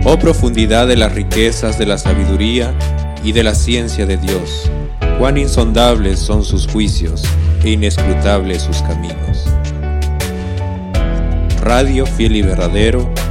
Oh profundidad de las riquezas de la sabiduría y de la ciencia de Dios, cuán insondables son sus juicios e inescrutables sus caminos. Radio Fiel y Verdadero,